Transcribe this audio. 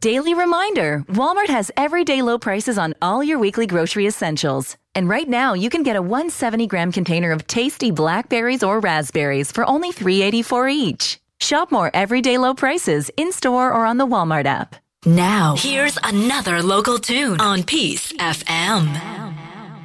Daily reminder, Walmart has everyday low prices on all your weekly grocery essentials. And right now, you can get a 170-gram container of tasty blackberries or raspberries for only $3.84 each. Shop more everyday low prices in-store or on the Walmart app. Now, here's another local tune on Peace FM.